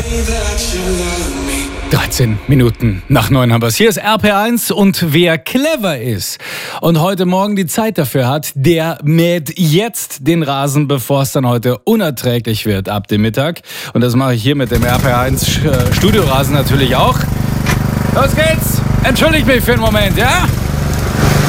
13 Minuten nach 9 haben wir es. Hier ist RPR1 und wer clever ist und heute Morgen die Zeit dafür hat, der mäht jetzt den Rasen, bevor es dann heute unerträglich wird ab dem Mittag. Und das mache ich hier mit dem RPR1 Studiorasen natürlich auch. Los geht's! Entschuldigt mich für einen Moment, ja?